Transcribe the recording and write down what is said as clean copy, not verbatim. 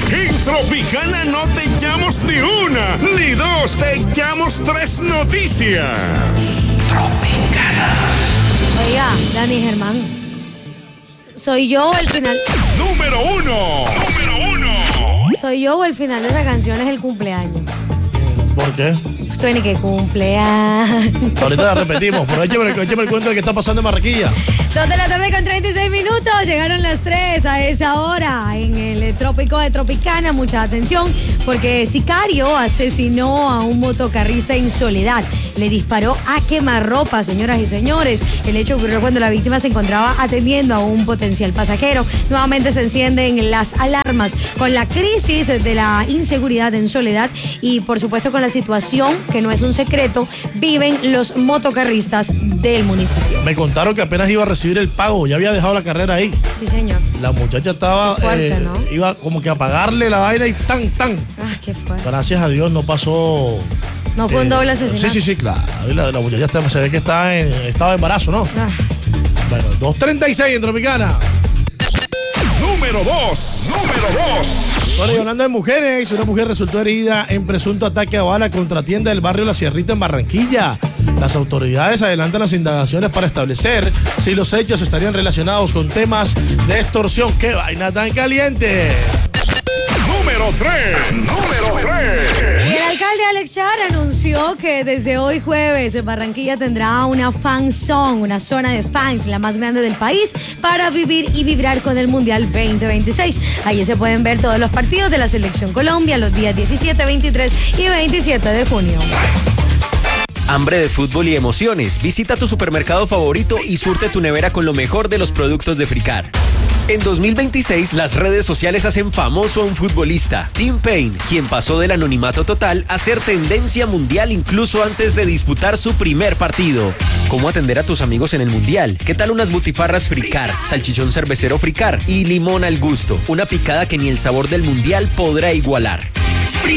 En Tropicana no te echamos ni una, ni dos, te echamos tres noticias. Tropicana. Oiga, Dani Germán, ¿soy yo o el final? Número uno. ¿Soy yo o el final de esa canción es el cumpleaños? ¿Por qué? Suene que cumpleaños. Ahorita la repetimos, pero échame el cuento de qué está pasando en Barranquilla. 2 de la tarde con 36 minutos, llegaron las 3 a esa hora en el trópico de Tropicana. Mucha atención porque sicario asesinó a un motocarrista en Soledad. Le disparó a quemarropa, señoras y señores. El hecho ocurrió cuando la víctima se encontraba atendiendo a un potencial pasajero. Nuevamente se encienden las alarmas con la crisis de la inseguridad en Soledad y por supuesto con la situación, que no es un secreto, viven los motocarristas del municipio. Me contaron que apenas iba a recibir el pago, ya había dejado la carrera ahí. Sí, señor. La muchacha estaba, fuerte, ¿no? Iba como que a pagarle la vaina y tan. Ah, qué fuerte. Gracias a Dios no pasó. No fue un doble asesinato. Sí, claro. La muchacha se ve que está en estado de embarazo, ¿no? Ah. Bueno, 2:36 en Tropicana. Número 2. Bueno, y hablando de mujeres, una mujer resultó herida en presunto ataque a bala contra tienda del barrio La Sierrita en Barranquilla. Las autoridades adelantan las indagaciones para establecer si los hechos estarían relacionados con temas de extorsión. ¡Qué vaina tan caliente! Número 3. Y el alcalde Alex Char anunció que desde hoy jueves Barranquilla tendrá una fan zone, una zona de fans, la más grande del país, para vivir y vibrar con el Mundial 2026. Allí se pueden ver todos los partidos de la Selección Colombia los días 17, 23 y 27 de junio. Hambre de fútbol y emociones. Visita tu supermercado favorito y surte tu nevera con lo mejor de los productos de Fricar. En 2026, las redes sociales hacen famoso a un futbolista, Tim Payne, quien pasó del anonimato total a ser tendencia mundial incluso antes de disputar su primer partido. ¿Cómo atender a tus amigos en el Mundial? ¿Qué tal unas butifarras Fricar, salchichón cervecero Fricar y limón al gusto? Una picada que ni el sabor del Mundial podrá igualar.